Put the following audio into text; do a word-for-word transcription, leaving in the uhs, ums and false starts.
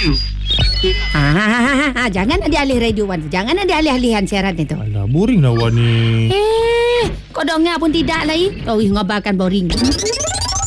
Ah, jangan ada alih radio Wan. Jangan ada alih-alihan siaran itu. Alah, boring lah Wan ni. Eh, kau dengar pun tidak lagi. Oh, ngabarkan boring.